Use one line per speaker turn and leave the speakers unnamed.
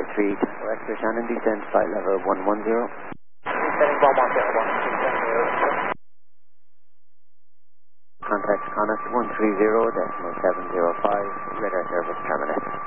3, Western Shannon, descend flight level 110.
Descending 110, 130.
Contact Connacht 130.705, radar service terminated.